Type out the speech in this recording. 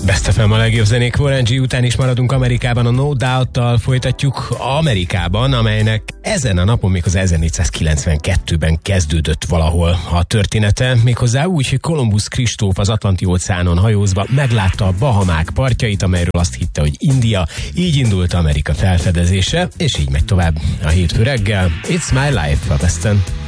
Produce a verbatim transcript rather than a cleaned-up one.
Best ef em a legjobb zenék. Warren G után is maradunk Amerikában, a No Doubt-tal folytatjuk Amerikában, amelynek ezen a napon, méghozzá ezernégyszázkilencvenkettőben kezdődött valahol a története, méghozzá úgy, hogy Kolumbusz Kristóf az Atlanti-óceánon hajózva meglátta a Bahamák partjait, amelyről azt hitte, hogy India, így indult Amerika felfedezése, és így megy tovább a hétfő reggel. It's My Life a Besten.